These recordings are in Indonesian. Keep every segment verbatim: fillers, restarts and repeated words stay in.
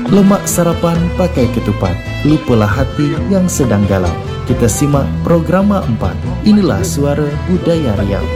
Lemak sarapan pakai ketupat, lupalah hati yang sedang galau. Kita simak program empat. Inilah Suara Budaya Riau.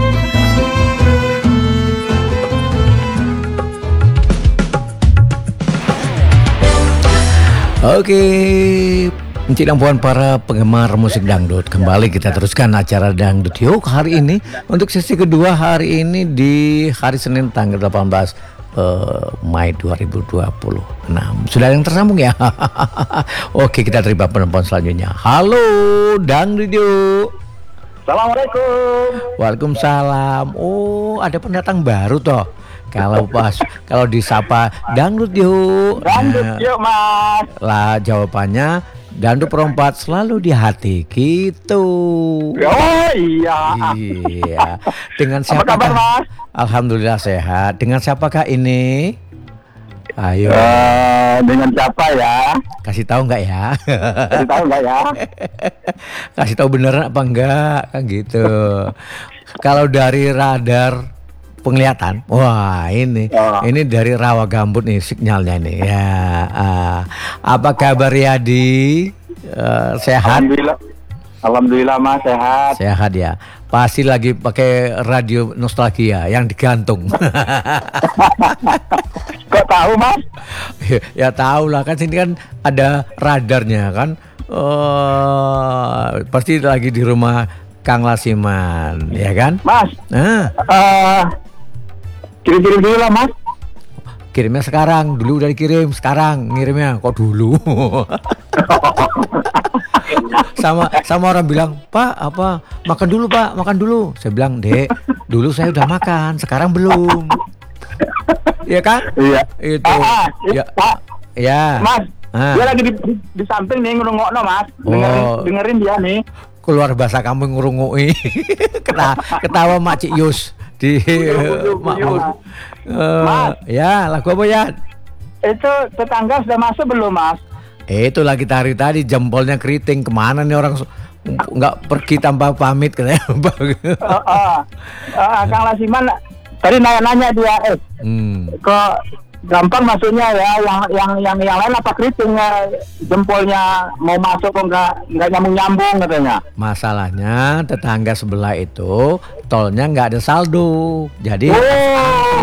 Oke, Encik dan Puan para penggemar musik dangdut, kembali kita teruskan acara Dangdut Yuk hari ini untuk sesi kedua hari ini di hari Senin tanggal delapan belas uh, Mei dua ribu dua puluh enam. Sudah yang tersambung ya? Oke, kita terima penelpon selanjutnya. Halo Dangdut Yuk. Assalamualaikum. Waalaikumsalam. Oh, ada pendatang baru toh. Kalau pas kalau disapa Dangdut Yuk. Dangdut Yuk, Mas. Lah jawabannya Dangdut perempat selalu di hati gitu. Oh iya. Iya. Dengan siapa? Apa kabar, Mas? Alhamdulillah sehat. Dengan siapakah ini? Ayo. Uh, dengan siapa ya? Kasih tahu nggak ya? Kasih tahu nggak ya? Kasih tahu beneran apa enggak? Kan gitu. Kalau dari radar penglihatan, wah ini, oh. ini dari rawa gambut nih sinyalnya nih ya. Uh, apa kabar Yadi? Uh, sehat? Alhamdulillah, Alhamdulillah Mas sehat. Sehat ya. Pasti lagi pakai radio nostalgia yang digantung. Kok tahu Mas? Ya tahu lah kan sini kan ada radarnya kan. Uh, pasti lagi di rumah Kang Lasiman, ya kan? Mas. Nah. Uh, Kirim-kirim dulu lah Mas. Kirimnya sekarang, dulu udah dikirim, sekarang ngirimnya kok dulu. sama sama orang bilang, Pak apa makan dulu Pak, makan dulu. Saya bilang, Dek, dulu saya udah makan, sekarang belum. Iya kan? Iya. Itu. Ah, ya. Pak. Ya. Mas, ah. dia lagi di, di, di samping nih ngerungokno Mas. Dengerin, oh. dengerin dia nih. Keluar bahasa kamu ngurungui. Keta, ketawa Mak Cik Yus di Mak uh, ya lagu apa ya? Itu tetangga sudah masuk belum Mas? Itu lagi tari tadi jempolnya keriting, kemana nih orang nggak pergi tanpa pamit katanya. uh, uh, uh, Kang Lasiman tadi nanya-nanya dia eh hmm. kok gampang masuknya ya, yang yang yang yang lain apa keritingnya jempolnya mau masuk kok nggak nggak nyambung nyambung katanya. Masalahnya tetangga sebelah itu tolnya nggak ada saldo, jadi oh.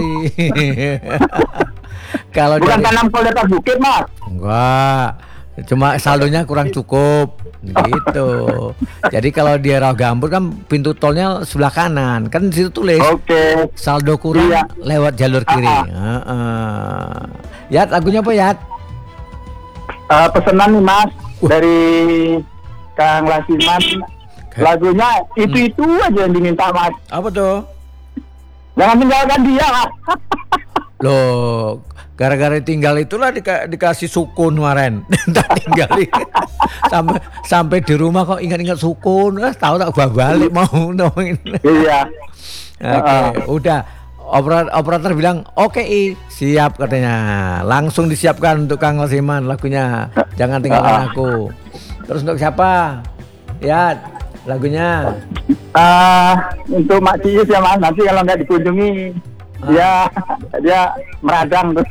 Kalau bukan dari... tanam kol dekat bukit Mas? Enggak, cuma saldonya kurang cukup gitu. Jadi kalau di Rawa Gambut kan pintu tolnya sebelah kanan, kan di situ tulis okay. saldo kurang iya. lewat jalur kiri. Uh-uh. Uh-uh. Yat, lagunya apa Yat? Uh, pesanan nih Mas uh. dari Kang Lasiman. Lagunya itu-itu hmm. aja yang diminta Mas. Apa tuh? Jangan tinggalkan dia Mas. Loh, gara-gara tinggal itulah dika- dikasih sukun kemarin. Tak tinggalin. sampai sampai di rumah kok ingat-ingat sukun. Eh, tahu tak gua balik mau ngomongin. Iya. Oke, okay, uh-uh. udah. Operator, operator bilang oke okay, siap katanya. Langsung disiapkan untuk Kang Lasiman lagunya. Jangan tinggalkan uh-uh. aku. Terus untuk siapa? Ya, lagunya. Uh, untuk Mak Cius ya Mas. Nanti kalau nggak dikunjungi dia dia meradang tuh.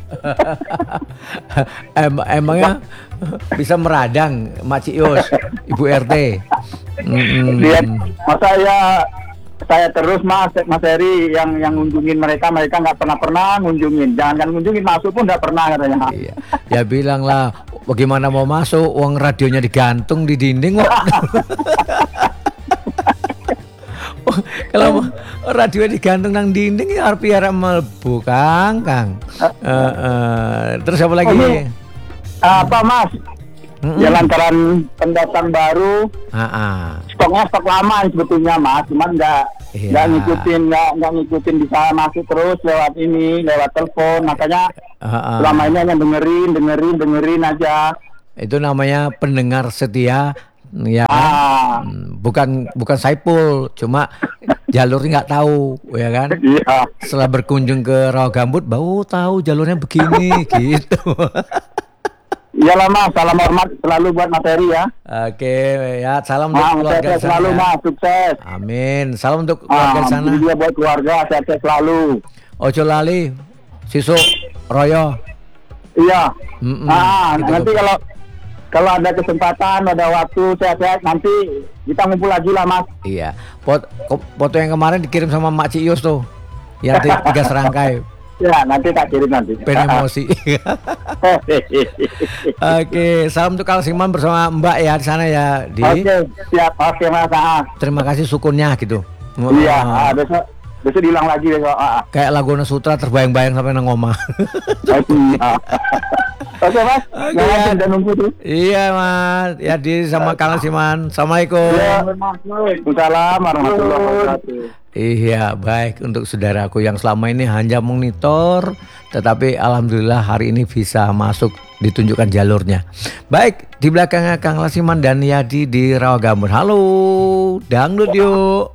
em, emangnya bisa meradang Mak Cius, Ibu R T. Mm-hmm. Dia masa ya saya terus Mas Mas Heri yang yang ngunjungin mereka, mereka nggak pernah pernah ngunjungin. Jangan kan ngunjungin, masuk pun nggak pernah katanya. Iya. Ya bilang lah, bagaimana mau masuk, uang radionya digantung di dinding kok. Kalau radio digantung nang dinding ya arep arep mlebu Kang, Kang. Uh, uh, terus apa lagi? Ini, apa Mas? Mm-mm. Ya lantaran pendatang baru. Uh-uh. Stoknya stok lama sebetulnya Mas, cuman nggak yeah. nggak ngikutin nggak nggak ngikutin bisa masuk terus lewat ini lewat telepon, makanya uh-uh. selama ini hanya dengerin dengerin dengerin aja. Itu namanya pendengar setia. Ya, ah. bukan bukan Saipul, cuma jalurnya nggak tahu, ya kan? Iya. Setelah berkunjung ke Rawa Gambut, baru tahu jalurnya begini, gitu. Iyalah Mas, salam hormat selalu buat materi ya. Oke, ya salam untuk ah, keluarga sana. Selalu Mas, sukses. Amin. Salam untuk keluarga ah, sana. Dia buat keluarga, sehat selalu. Ojo lali, Sisu, Royo. Iya. Mm-mm, Ah, gitu. nanti kalau kalau ada kesempatan, ada waktu sehat-sehat, nanti kita ngumpul lagi lah Mas. Iya. Foto, foto yang kemarin dikirim sama Mak Cius tuh, yang tiga, tiga serangkai. Ya, nanti tak kirim nanti. Pen emosi. Oke, salam untuk Kalsiman bersama Mbak ya di sana ya, Di. Oke, siap. Oke Mas. Ah. Terima kasih sukunnya gitu. Iya, ah, besok besok diulang lagi besok. Ah. Kayak lagu Sutra terbayang-bayang sampai nang omah. Oke, ah. Oke Mas. Oke, Jangan ya. sudah nunggu tuh. Iya Mas, ya Di sama Kalsiman. Assalamualaikum. Ya, Waalaikumsalam warahmatullahi wabarakatuh. Iya, baik untuk saudaraku yang selama ini hanya monitor, tetapi alhamdulillah hari ini bisa masuk ditunjukkan jalurnya. Baik, di belakangnya Kang Lasiman dan Yadi di Rawagambut. Halo, dangdut yuk.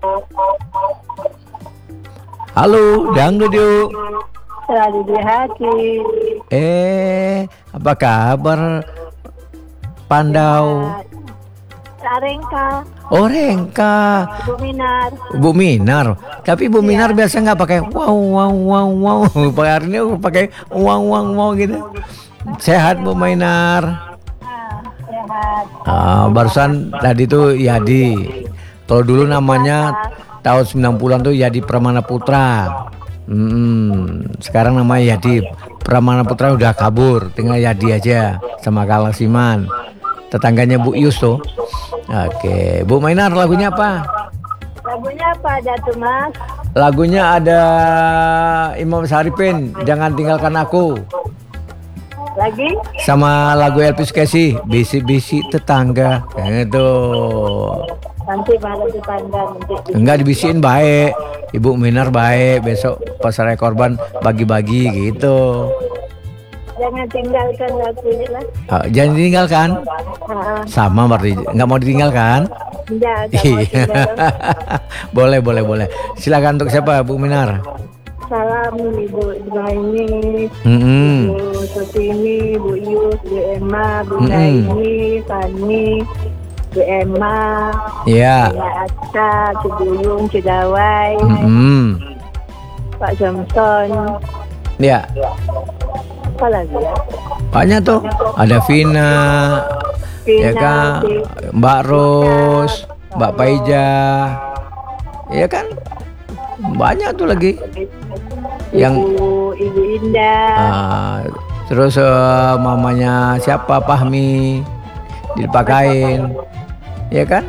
Halo, dangdut yuk. Selalu di hati. Eh, apa kabar Pandau? Rengka, Oh, Rengka. Bu Minar. Bu Minar, tapi Bu Minar biasa nggak pakai wow wow wow wow. Pakai hari ini pakai wow wow wow gitu. Sehat Bu Minar. Ah, sehat. Ah, barusan tadi tuh Yadi. Kalau dulu namanya tahun sembilan puluhan tuh Yadi Pramana Putra. Hmm, sekarang namanya Yadi Pramana Putra udah kabur, tinggal Yadi aja sama Kalsiman. Tetangganya Bu Yus tuh. Oke, Bu Mainar lagunya apa? Lagunya apa ada tuh Mas? Lagunya ada Imam Saripin, Jangan Tinggalkan Aku. Lagi? Sama lagu Elvis Casey, Bisi-bisi Tetangga. Gitu. Nanti malam tetangga nanti. Enggak dibisiin baik. Ibu Minar baik, besok pas raya korban bagi-bagi gitu. Jangan tinggalkan lagunya lah. Oh, jangan ditinggalkan. Ah, Sama berarti nggak mau ditinggalkan. enggak, enggak mau tinggal. Boleh, boleh, boleh. Silakan untuk siapa Bu Minar? Salam Ibu Ibrahimi, Hmm. Bu Sotini, Bu Yus, Bu Emma, Bu Mm-mm. Naini, Fani, Bu Emma, Ya. Bu Atta, Cibuyung, Cidawai, Hmm. Pak Johnson. Ya. Apa lagi ya? Banyak tuh. Ada Vina, ya Vina, kan, Vi- Mbak Ros, Mbak Paija, ya kan, banyak tuh lagi. Yang Ibu, Ibu Indah. ah, terus eh, mamanya siapa Pahmi dipakain, ya kan?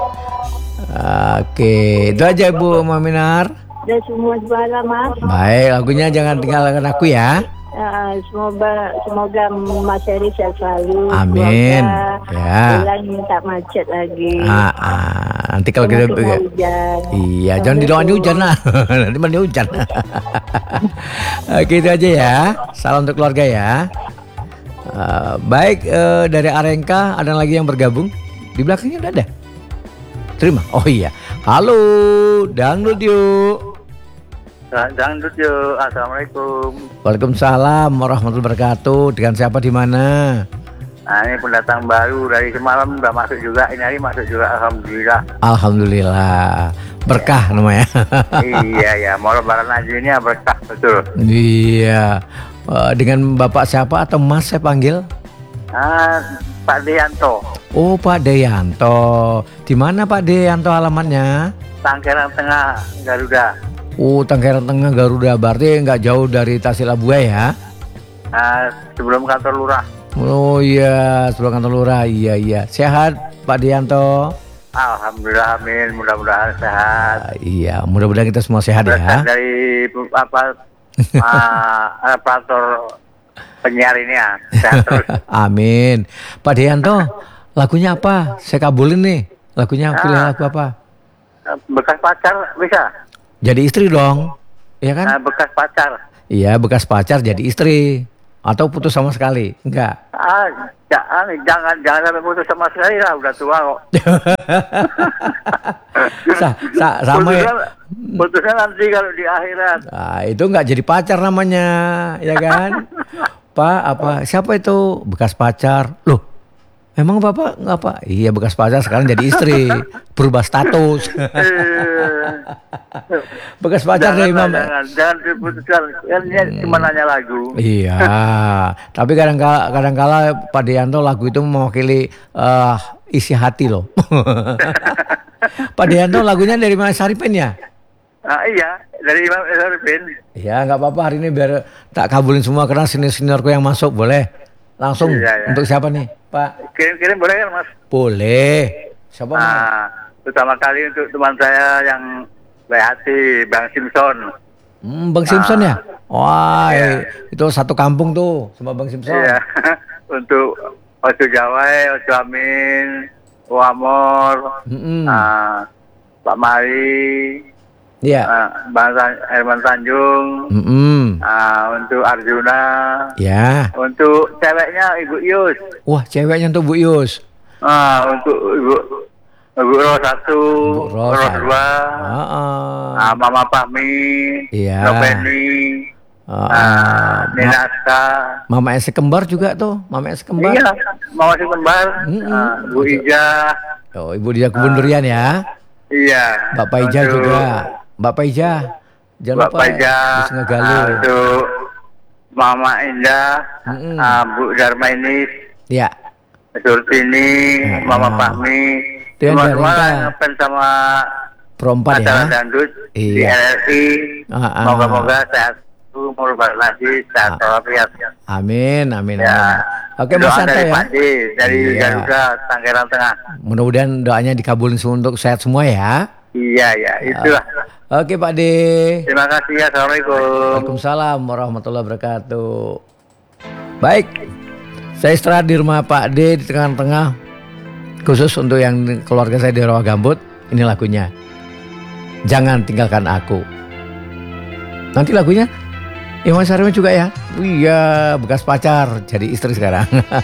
Oke, itu aja Bu Maminar. Dan semua juara Mas. Baik, lagunya Jangan Tinggalkan Aku ya. Ah, semoga semoga Mas Heri sehat selalu. Amin. Semoga Ya. Pulang tak macet lagi. Ah, ah. Nanti kalau kita Jangan kena hujan. iya, jangan didoain hujan lah. Nanti mandi hujan. Oke, itu aja ya. Salam untuk keluarga ya. Eh, baik, eh, dari Arengka ada lagi yang bergabung. Di belakangnya udah ada. Terima. Oh iya. Halo, dangdut yuk. Dangdut yuk. Assalamualaikum. Waalaikumsalam warahmatullahi wabarakatuh. Dengan siapa di mana? Nah, ini pendatang baru dari semalam udah masuk juga. Ini hari masuk juga. Alhamdulillah. Alhamdulillah. Berkah namanya. Iya ya. Mau lebaran aja ini ya berkah betul. Iya. Eh, dengan Bapak siapa atau Mas saya panggil? Ah, Pak Deyanto. Oh, Pak Deyanto. Di mana Pak Deyanto alamatnya? Tangkeran Tengah Garuda. Oh, Tangkeran Tengah Garuda. Berarti nggak jauh dari Tasik Labuai ya? Ah, sebelum kantor lurah. Oh iya, sebelum kantor lurah. Iya, iya. Sehat Pak Deyanto? Alhamdulillah, amin. Mudah-mudahan sehat. Ah, iya, mudah-mudahan kita semua sehat Berasal ya. dari apa ah, operator penyiar ini ya. Sehat terus. Amin. Pak Deyanto, lagunya apa? Saya kabulin nih. Lagunya pilih Ah. lagu apa? Bekas pacar bisa? Jadi istri dong. Iya kan? Ah, bekas pacar. Iya, bekas pacar jadi istri. Atau putus sama sekali? Enggak. Ah, jangan, jangan, jangan sampai putus sama sekali lah, udah tua kok. Sa, sa, sama ya. Putusnya, putusnya nanti kalau di akhirat. Nah, itu nggak jadi pacar namanya, ya kan? Pak, apa? Siapa itu bekas pacar? Loh, Emang Bapak ngapa? Iya bekas pacar sekarang jadi istri, berubah status. Bekas pacar dari Imam. Jangan, jangan diputuskan. Kan ini cuma nanya lagu. Iya, tapi kadang-kala kadang-kala Pak Deyanto lagu itu mewakili uh, isi hati loh. Pak Deyanto lagunya dari Mas Saripin ya? Ah, iya, dari Imam Saripin. Iya, nggak apa-apa hari ini biar tak kabulin semua karena senior-seniorku yang masuk boleh. Langsung Iya, iya. untuk siapa nih, Pak? Kirim-kirim boleh kan, Mas? Boleh. Siapa? Mas? Ah, pertama kali untuk teman saya yang baik hati, Bang Simpson. Hmm, Bang Simpson ya? Wah, Iya. itu satu kampung tuh sama Bang Simpson. Iya, untuk Ojo Jawai, Ojo Amin, Wamor, Mm-mm. ah, Pak Mari, Iya. ah, Bang San- Herman Tanjung, Mm-mm. ah, untuk Arjuna, Ya. untuk ceweknya Ibu Yus, Wah, ceweknya tuh Bu Yus. ah, untuk Ibu Ibu Ro satu, Bu Ro Ro satu. dua, Heeh. ah, Mama Fahmi, Iya. Nopeni, Heeh. ah, Nina Aska. Mama Ese kembar juga tuh, Mama Ese kembar. Iya, mau si kembar, Mm-mm. ah, Bu Ija, Oh, Ibu dia kebun durian ya. iya. Bapak Ija Untuk juga. Bapak Ija. Jangan lupa Bapak Ija, di Sengagali. ah, untuk Mama Indah, Mm-mm. ah, Bu Darmainis, Ya. Surtini, Ah. Mama Fahmi, Itu yang semua-semua dari yang kita. ngefans sama Perempat acara ya. dangdut di Iya. R R I. Ah, ah. Moga-moga sehat, umur lagi, sehat walafiat. Amin, amin, amin. Ya. Oke, Mas Doa Santo dari ya. Pak D, dari Iya. Garuda, Tangerang Tengah. Mudah-mudahan doanya dikabulin semua untuk sehat semua ya. Iya, ya, itulah. Oke Pak D. Terima kasih ya, Assalamualaikum. Waalaikumsalam warahmatullahi wabarakatuh. Baik, saya istirahat di rumah Pak D di tengah-tengah. Khusus untuk yang keluarga saya di Rawa Gambut, ini lagunya. Jangan tinggalkan aku. Nanti lagunya Imam Saripin juga ya. Oh iya, bekas pacar jadi istri sekarang.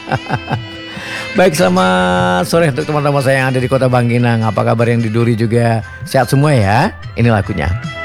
Baik, selamat sore untuk teman-teman saya yang ada di Kota Bangkinang. Apa kabar yang di Duri juga? Sehat semua ya. Ini lagunya.